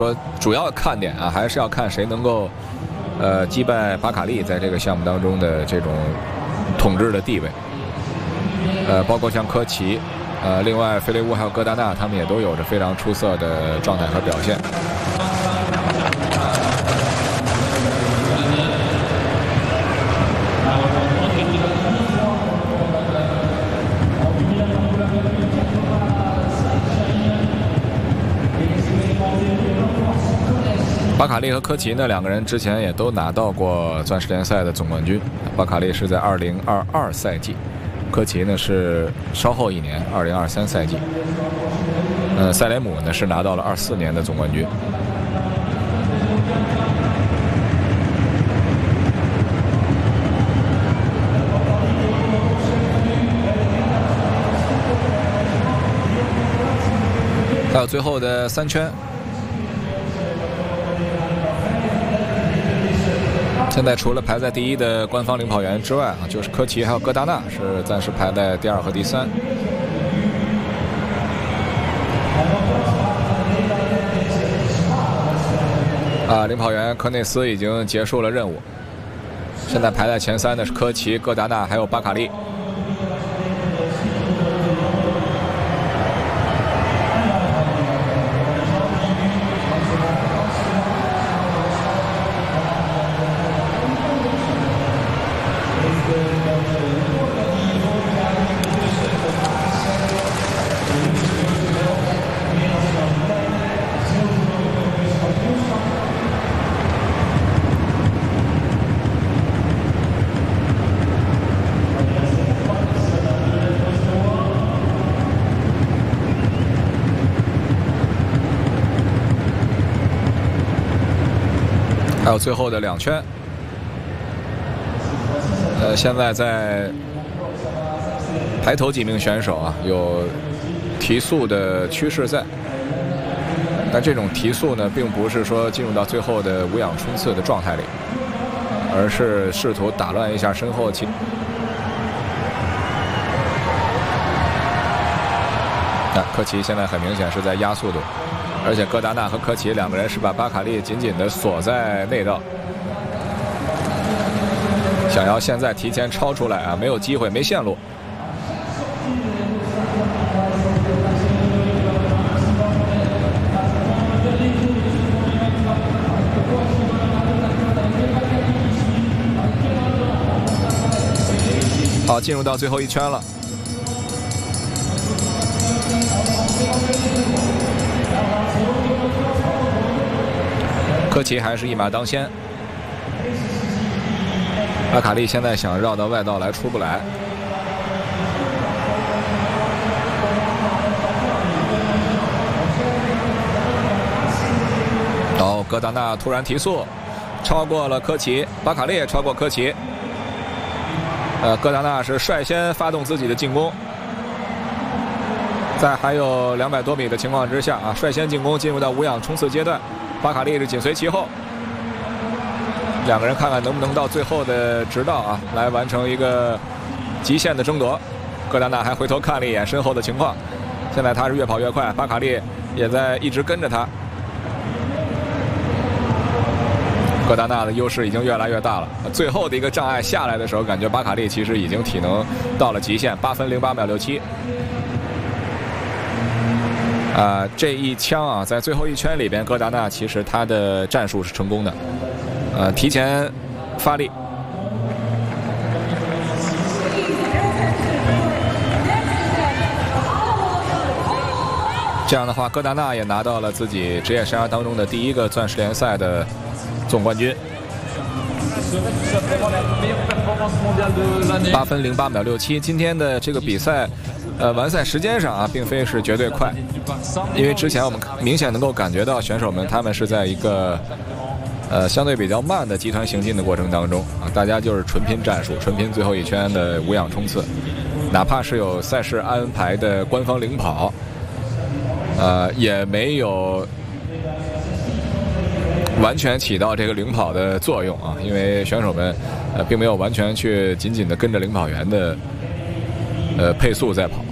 说主要看点啊，还是要看谁能够击败巴卡利在这个项目当中的这种统治的地位。包括像科奇，另外菲雷乌还有戈达纳，他们也都有着非常出色的状态和表现。巴卡利和科奇呢，两个人之前也都拿到过钻石联赛的总冠军。巴卡利是在2022赛季，科奇呢是稍后一年2023赛季。塞雷姆呢是拿到了24年的总冠军。还有最后的3圈。现在除了排在第一的官方领跑员之外啊，就是科奇还有戈达纳是暂时排在第2和第3。领跑员科内斯已经结束了任务，现在排在前3的是科奇、戈达纳还有巴卡利。还有最后的2圈，现在在排头几名选手啊有提速的趋势在，但这种提速呢，并不是说进入到最后的无氧冲刺的状态里，而是试图打乱一下身后气。科奇现在很明显是在压速度。而且戈达纳和科奇两个人是把巴卡利紧紧地锁在内道，想要现在提前超出来啊，没有机会，没线路。好，进入到最后1圈了。科奇还是一马当先，巴卡利现在想绕到外道来出不来。戈达纳突然提速，超过了科奇，巴卡利也超过科奇。戈达纳是率先发动自己的进攻，在还有200多米的情况之下啊，率先进攻，进入到无氧冲刺阶段。巴卡利是紧随其后，两个人看看能不能到最后的直道啊，来完成一个极限的争夺。戈达纳还回头看了一眼身后的情况，现在他是越跑越快，巴卡利也在一直跟着他。戈达纳的优势已经越来越大了，最后的一个障碍下来的时候，感觉巴卡利其实已经体能到了极限，8分08秒67。这一枪啊，在最后1圈里边，戈达纳其实他的战术是成功的，提前发力。这样的话，戈达纳也拿到了自己职业生涯当中的第1个钻石联赛的总冠军。8分08秒67，今天的这个比赛。完赛时间上啊，并非是绝对快，因为之前我们明显能够感觉到选手们他们是在一个相对比较慢的集团行进的过程当中啊，大家就是纯拼战术，纯拼最后1圈的无氧冲刺，哪怕是有赛事安排的官方领跑，也没有完全起到这个领跑的作用啊，因为选手们并没有完全去紧紧的跟着领跑员的配速在跑。